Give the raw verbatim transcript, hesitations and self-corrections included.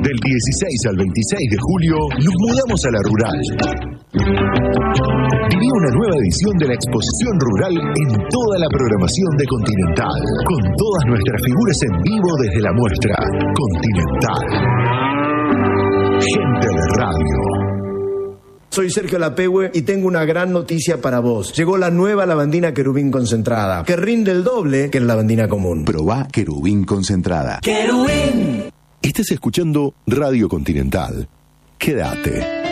Del dieciséis al veintiséis de julio nos mudamos a la rural. Viví una nueva edición de la exposición rural en toda la programación de Continental, con todas nuestras figuras en vivo desde la muestra. Continental. Gente de radio. Soy Sergio Lapehue y tengo una gran noticia para vos. Llegó la nueva lavandina Querubín concentrada, que rinde el doble que la lavandina común. Probá Querubín concentrada. ¡Querubín! Estás escuchando Radio Continental. Quédate.